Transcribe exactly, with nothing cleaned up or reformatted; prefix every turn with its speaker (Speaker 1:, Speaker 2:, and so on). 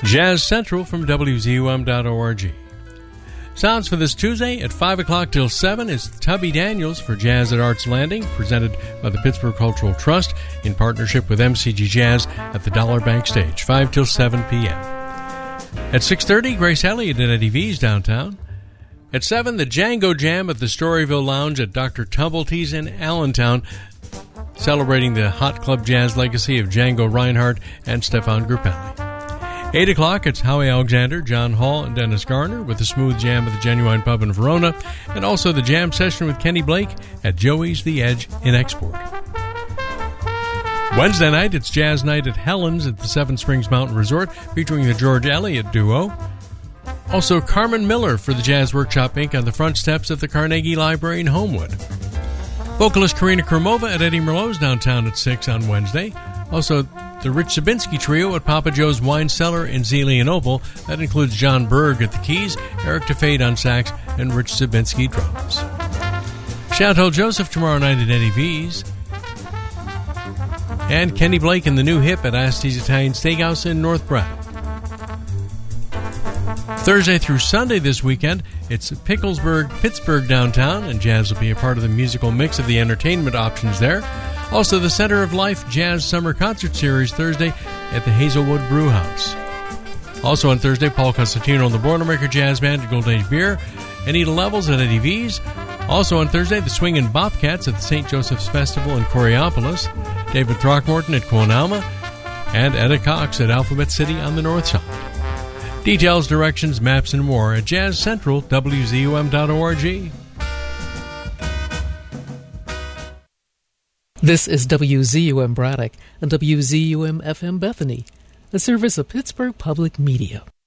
Speaker 1: Jazz Central from W Z U M dot org. Sounds for this Tuesday at five o'clock till seven is Tubby Daniels for Jazz at Arts Landing, presented by the Pittsburgh Cultural Trust in partnership with M C G Jazz at the Dollar Bank Stage, five till seven p.m. At six thirty, Grace Elliott at Eddie V's downtown. At seven, the Django Jam at the Storyville Lounge at Doctor Tumbletee's in Allentown, celebrating the Hot Club Jazz legacy of Django Reinhardt and Stefan Grappelli. eight o'clock, it's Howie Alexander, John Hall, and Dennis Garner with the Smooth Jam at the Genuine Pub in Verona, and also the Jam Session with Kenny Blake at Joey's The Edge in Export. Wednesday night, it's Jazz Night at Helen's at the Seven Springs Mountain Resort, featuring the George Elliott Duo. Also, Carmen Miller for the Jazz Workshop Incorporated on the front steps of the Carnegie Library in Homewood. Vocalist Karina Krumova at Eddie Merlot's downtown at six on Wednesday. Also, the Rich Sabinski Trio at Papa Joe's Wine Cellar in Zelienople. That includes John Berg at the keys, Eric DeFade on sax, and Rich Sabinski drums. Chantal Joseph tomorrow night at Eddie V's. And Kenny Blake and the New Hip at Asti's Italian Steakhouse in North Braddock. Thursday through Sunday this weekend, it's Picklesburg, Pittsburgh downtown, and jazz will be a part of the musical mix of the entertainment options there. Also, the Center of Life Jazz Summer Concert Series Thursday at the Hazelwood Brew House. Also on Thursday, Paul Costantino and the Boilermaker Jazz Band at Golden Age Beer, Anita Levels at Eddie V's. Also on Thursday, the Swingin' Bobcats at the Saint Joseph's Festival in Coriopolis, David Throckmorton at Quonama, and Etta Cox at Alphabet City on the North Side. Details, directions, maps, and more at Jazz Central, W Z U M dot org.
Speaker 2: This is W Z U M Braddock and W Z U M F M Bethany, a service of Pittsburgh Public Media.